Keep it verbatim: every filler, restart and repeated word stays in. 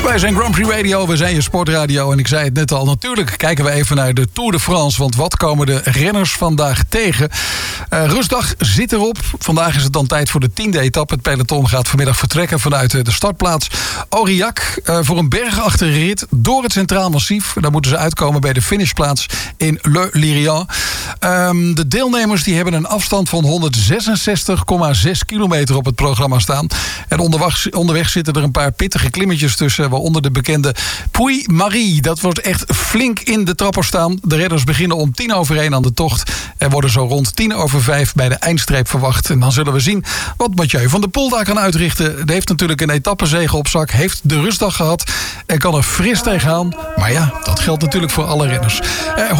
Wij zijn Grand Prix Radio, we zijn je sportradio. En ik zei het net al, natuurlijk kijken we even naar de Tour de France. Want wat komen de renners vandaag tegen? Uh, rustdag zit erop. Vandaag is het dan tijd voor de tiende etappe. Het peloton gaat vanmiddag vertrekken vanuit de startplaats Aurillac. Uh, voor een bergachtige rit door het Centraal Massief. Daar moeten ze uitkomen bij de finishplaats in Le Lirian. Um, de deelnemers die hebben een afstand van honderdzesenzestig komma zes kilometer op het programma staan. En onderweg, onderweg zitten er een paar pittige klimmetjes tussen, waaronder de bekende Puy-Marie. Dat wordt echt flink in de trapper staan. De redders beginnen om tien over één aan de tocht en worden zo rond tien over vijf bij de eindstreep verwacht. En dan zullen we zien wat Mathieu van der Poel daar kan uitrichten. Hij heeft natuurlijk een etappenzege op zak, heeft de rustdag gehad en kan er fris tegenaan. Maar ja, dat geldt natuurlijk voor alle renners. Eh,